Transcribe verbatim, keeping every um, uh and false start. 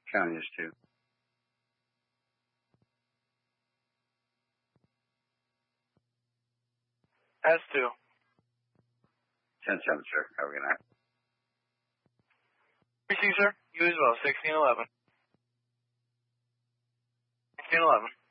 County is two. S two. ten seven, sir. Have a good night. Receive, sir. You as well. sixteen eleven. sixteen eleven.